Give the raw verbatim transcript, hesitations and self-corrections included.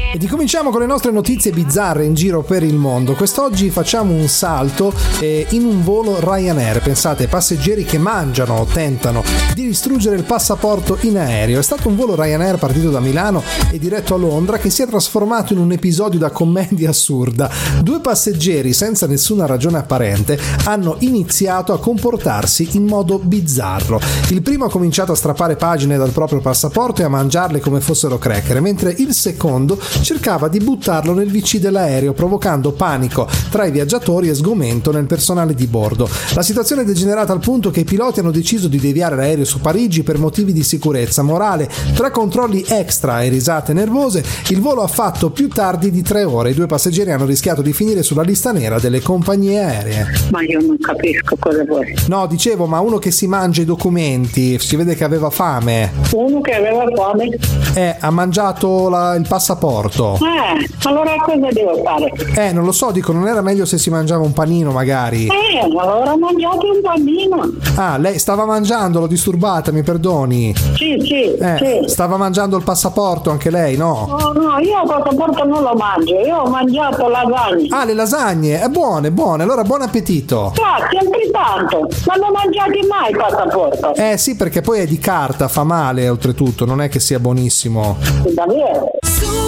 Ed incominciamo con le nostre notizie bizzarre in giro per il mondo. Quest'oggi facciamo un salto eh, in un volo Ryanair. Pensate, passeggeri che mangiano o tentano di distruggere il passaporto in aereo. È stato un volo Ryanair partito da Milano e diretto a Londra che si è trasformato in un episodio da commedia assurda. Due passeggeri, senza nessuna ragione apparente, hanno iniziato a comportarsi in modo bizzarro. Il primo ha cominciato a strappare pagine dal proprio passaporto e a mangiarle come fossero cracker, mentre il secondo cercava di buttarlo nel V C dell'aereo, provocando panico tra i viaggiatori e sgomento nel personale di bordo. La situazione è degenerata al punto che i piloti hanno deciso di deviare l'aereo su Parigi per motivi di sicurezza. Morale, tra controlli extra e risate nervose, il volo ha fatto più tardi di tre ore. I due passeggeri hanno rischiato di finire sulla lista nera delle compagnie aeree. Ma io non capisco cosa vuoi. No, dicevo, ma uno che si mangia i documenti, si vede che aveva fame. Uno che aveva fame? Eh, ha mangiato la, il passaporto. Eh, allora cosa devo fare? Eh, non lo so, dico, non era meglio se si mangiava un panino magari? Eh, allora mangiate un panino. Ah, lei stava mangiando, l'ho disturbata, mi perdoni? Sì, sì, eh, sì. Stava mangiando il passaporto anche lei, no? No, no, io il passaporto non lo mangio, io ho mangiato lasagne. Ah, le lasagne, è buone, buone, allora buon appetito. Grazie, altrettanto, ma non mangiate mai il passaporto? Eh sì, perché poi è di carta, fa male oltretutto, non è che sia buonissimo. Davvero?